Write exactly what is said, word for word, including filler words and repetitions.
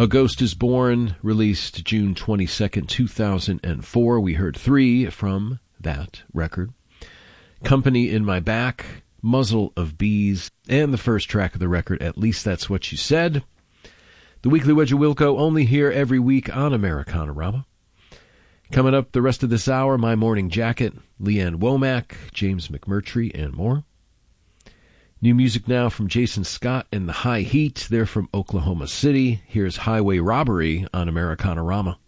A Ghost is Born, released June twenty-second, two thousand four. We heard three from that record. Company in My Back, Muzzle of Bees, and the first track of the record, At Least That's What You Said. The Weekly Wedge of Wilco, only here every week on Americanarama. Coming up the rest of this hour, My Morning Jacket, Leanne Womack, James McMurtry, and more. New music now from Jason Scott and the High Heat. They're from Oklahoma City. Here's Highway Robbery on Americanarama.